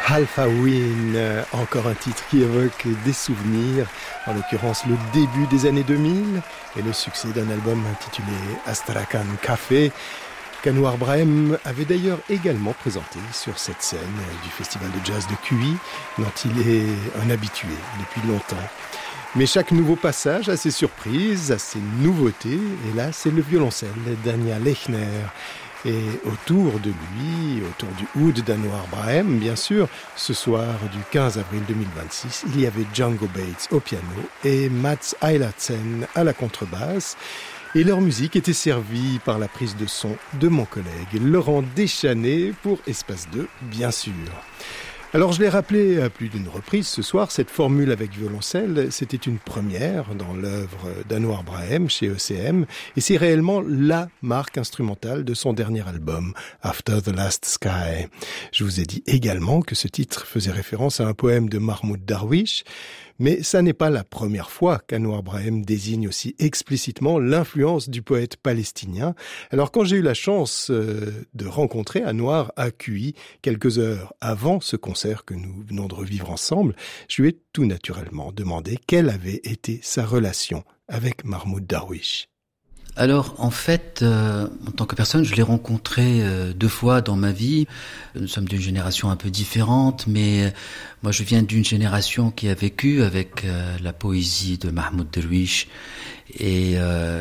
Halloween, encore un titre qui évoque des souvenirs, en l'occurrence le début des années 2000 et le succès d'un album intitulé Astrakhan Café, qu'Anouar Brahim avait d'ailleurs également présenté sur cette scène du festival de jazz de QI, dont il est un habitué depuis longtemps. Mais chaque nouveau passage a ses surprises, a ses nouveautés, et là c'est le violoncelle d'Ania Lechner. Et autour de lui, autour du oud d'Anouar Brahim, bien sûr, ce soir du 15 avril 2026, il y avait Django Bates au piano et Mats Eilertsen à la contrebasse. Et leur musique était servie par la prise de son de mon collègue Laurent Deschanel pour Espace 2, bien sûr. Alors je l'ai rappelé à plus d'une reprise ce soir, cette formule avec violoncelle, c'était une première dans l'œuvre d'Anouar Brahim chez ECM, et c'est réellement la marque instrumentale de son dernier album, After the Last Sky. Je vous ai dit également que ce titre faisait référence à un poème de Mahmoud Darwish, mais ça n'est pas la première fois qu'Anouar Brahim désigne aussi explicitement l'influence du poète palestinien. Alors quand j'ai eu la chance de rencontrer Anouar à QI quelques heures avant ce concert que nous venons de revivre ensemble, je lui ai tout naturellement demandé quelle avait été sa relation avec Mahmoud Darwish. Alors, en fait, en tant que personne, je l'ai rencontré 2 fois dans ma vie. Nous sommes d'une génération un peu différente, mais moi, je viens d'une génération qui a vécu avec la poésie de Mahmoud Darwish. Et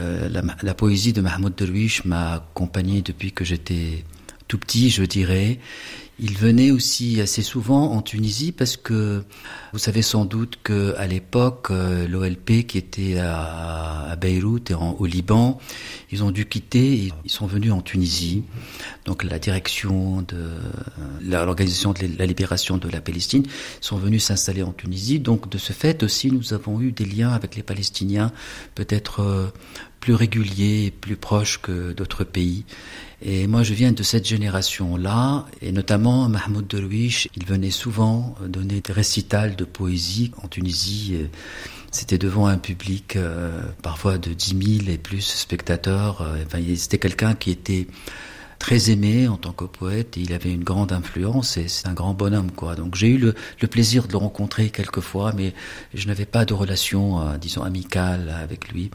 la poésie de Mahmoud Darwish m'a accompagné depuis que j'étais tout petit, je dirais. Il venait aussi assez souvent en Tunisie parce que vous savez sans doute que à l'époque l'OLP qui était à Beyrouth et au Liban, ils ont dû quitter et ils sont venus en Tunisie. Donc la direction de l'organisation de la libération de la Palestine sont venus s'installer en Tunisie. Donc de ce fait aussi nous avons eu des liens avec les Palestiniens peut-être plus réguliers et plus proches que d'autres pays. Et moi, je viens de cette génération-là, et notamment Mahmoud Darwish, il venait souvent donner des récitals de poésie en Tunisie. C'était devant un public parfois de 10 000 et plus spectateurs. Enfin, c'était quelqu'un qui était très aimé en tant que poète, et il avait une grande influence, et c'est un grand bonhomme, quoi. Donc j'ai eu le plaisir de le rencontrer quelques fois, mais je n'avais pas de relation, disons, amicale avec lui.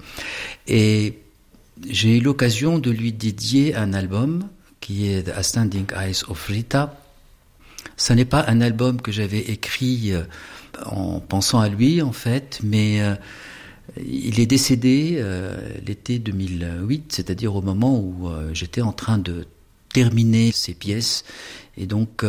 Et j'ai eu l'occasion de lui dédier un album qui est The Standing Eyes of Rita. Ce n'est pas un album que j'avais écrit en pensant à lui, en fait, mais il est décédé l'été 2008, c'est-à-dire au moment où j'étais en train de terminer ses pièces. Et donc,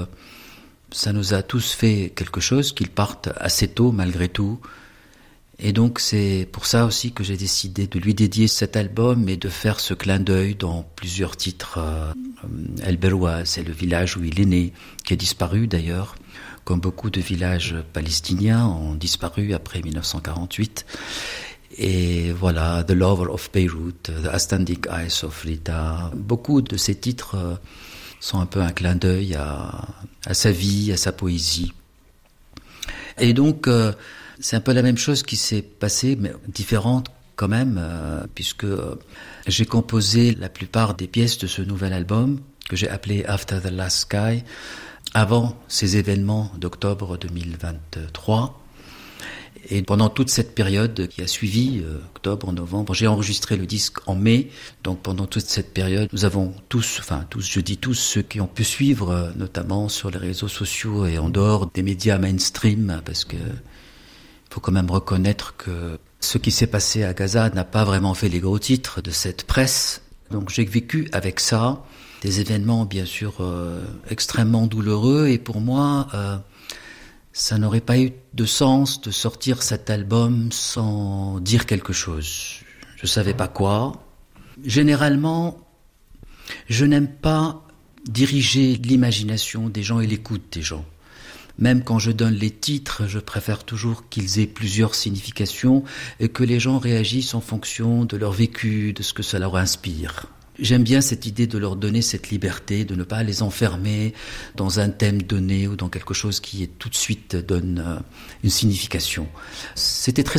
ça nous a tous fait quelque chose qu'il parte assez tôt, malgré tout. Et donc c'est pour ça aussi que j'ai décidé de lui dédier cet album et de faire ce clin d'œil dans plusieurs titres. El Beroua, c'est le village où il est né, qui a disparu d'ailleurs, comme beaucoup de villages palestiniens ont disparu après 1948. Et voilà, The Lover of Beirut, The Standing Eyes of Rita. Beaucoup de ces titres sont un peu un clin d'œil à sa vie, à sa poésie. Et donc c'est un peu la même chose qui s'est passée, mais différente quand même, puisque j'ai composé la plupart des pièces de ce nouvel album, que j'ai appelé After the Last Sky, avant ces événements d'octobre 2023. Et pendant toute cette période qui a suivi, octobre, novembre, j'ai enregistré le disque en mai. Donc pendant toute cette période, nous avons tous, je dis tous, ceux qui ont pu suivre, notamment sur les réseaux sociaux et en dehors des médias mainstream, parce que il faut quand même reconnaître que ce qui s'est passé à Gaza n'a pas vraiment fait les gros titres de cette presse. Donc j'ai vécu avec ça des événements bien sûr extrêmement douloureux, et pour moi ça n'aurait pas eu de sens de sortir cet album sans dire quelque chose. Je savais pas quoi. Généralement, je n'aime pas diriger l'imagination des gens et l'écoute des gens. Même quand je donne les titres, je préfère toujours qu'ils aient plusieurs significations et que les gens réagissent en fonction de leur vécu, de ce que ça leur inspire. J'aime bien cette idée de leur donner cette liberté, de ne pas les enfermer dans un thème donné ou dans quelque chose qui tout de suite donne une signification. C'était très